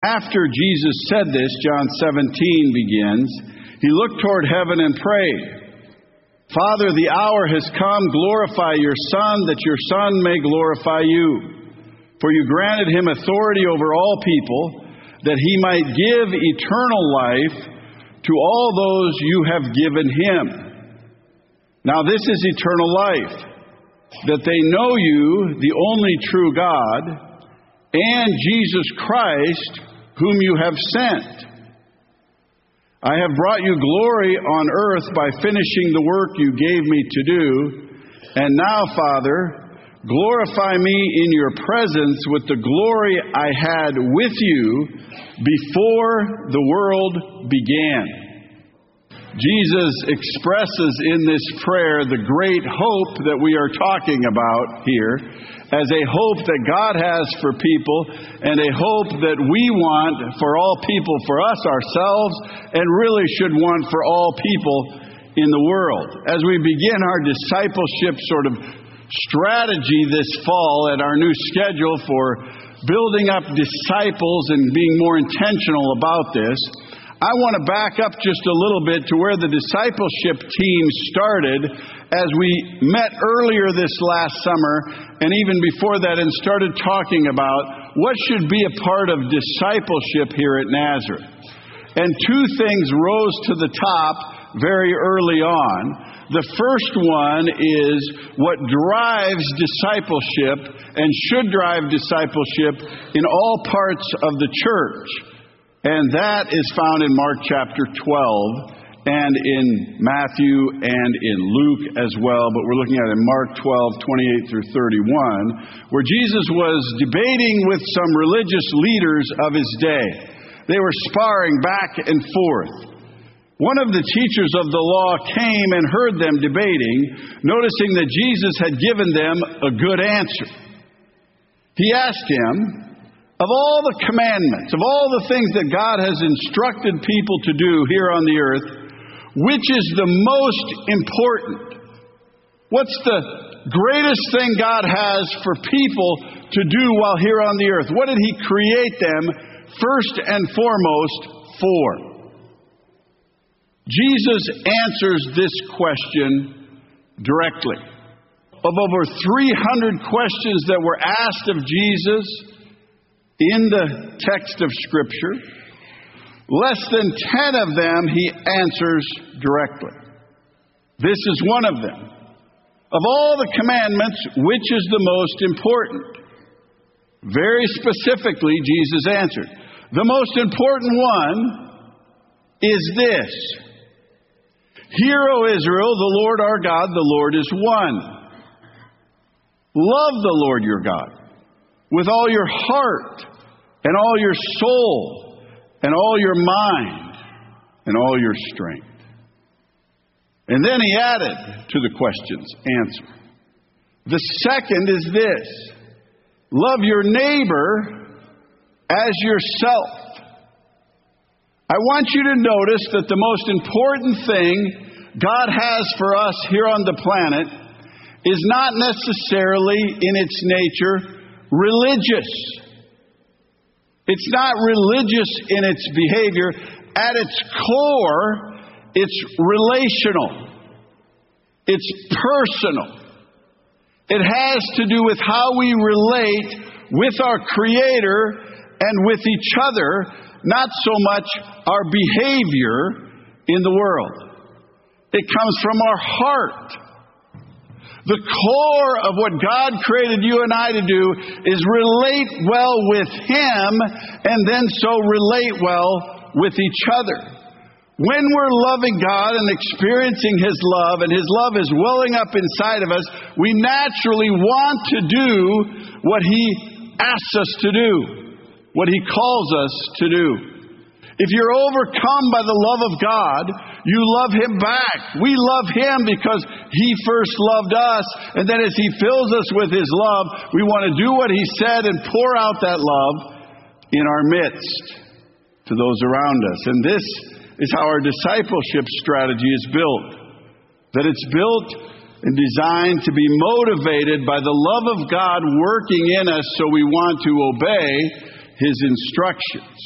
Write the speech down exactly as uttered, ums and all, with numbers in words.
After Jesus said this, John seventeen begins, he looked toward heaven and prayed, Father, the hour has come. Glorify your Son, that your Son may glorify you. For you granted him authority over all people, that he might give eternal life to all those you have given him. Now this is eternal life, that they know you, the only true God, and Jesus Christ, whom you have sent. I have brought you glory on earth by finishing the work you gave me to do. And now, Father, glorify me in your presence with the glory I had with you before the world began. Jesus expresses in this prayer the great hope that we are talking about here as a hope that God has for people and a hope that we want for all people, for us ourselves, and really should want for all people in the world. As we begin our discipleship sort of strategy this fall at our new schedule for building up disciples and being more intentional about this, I want to back up just a little bit to where the discipleship team started as we met earlier this last summer and even before that and started talking about what should be a part of discipleship here at Nazareth. And two things rose to the top very early on. The first one is what drives discipleship and should drive discipleship in all parts of the church. And that is found in Mark chapter twelve and in Matthew and in Luke as well. But we're looking at it in Mark twelve, twenty-eight through thirty-one, where Jesus was debating with some religious leaders of his day. They were sparring back and forth. One of the teachers of the law came and heard them debating, noticing that Jesus had given them a good answer. He asked him, of all the commandments, of all the things that God has instructed people to do here on the earth, which is the most important? What's the greatest thing God has for people to do while here on the earth? What did he create them first and foremost for? Jesus answers this question directly. Of over three hundred questions that were asked of Jesus in the text of Scripture, less than ten of them he answers directly. This is one of them. Of all the commandments, which is the most important? Very specifically, Jesus answered. The most important one is this. Hear, O Israel, the Lord our God, the Lord is one. Love the Lord your God with all your heart and all your soul and all your mind and all your strength. And then he added to the question's answer. The second is this. Love your neighbor as yourself. I want you to notice that the most important thing God has for us here on the planet is not necessarily in its nature religious. It's not religious in its behavior. At its core, it's relational. It's personal. It has to do with how we relate with our Creator and with each other, not so much our behavior in the world. It comes from our heart. The core of what God created you and I to do is relate well with Him and then so relate well with each other. When we're loving God and experiencing His love and His love is welling up inside of us, we naturally want to do what He asks us to do, what He calls us to do. If you're overcome by the love of God, you love Him back. We love Him because He first loved us. And then as He fills us with His love, we want to do what He said and pour out that love in our midst to those around us. And this is how our discipleship strategy is built. That it's built and designed to be motivated by the love of God working in us so we want to obey His instructions.